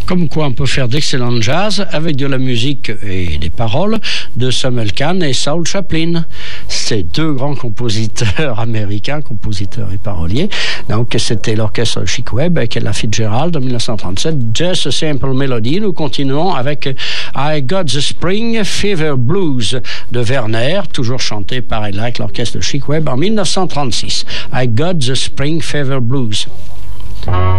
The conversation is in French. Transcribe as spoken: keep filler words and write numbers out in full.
Comme quoi on peut faire d'excellent jazz avec de la musique et des paroles de Samuel Cahn et Saul Chaplin. Ces deux grands compositeurs américains, compositeurs et paroliers. Donc c'était l'orchestre Chick Webb avec Ella Fitzgerald en dix-neuf cent trente-sept. Just a Simple Melody. Nous continuons avec I Got the Spring Fever Blues de Werner, toujours chanté par Ella avec l'orchestre Chick Webb en dix-neuf cent trente-six. I Got the Spring Fever Blues.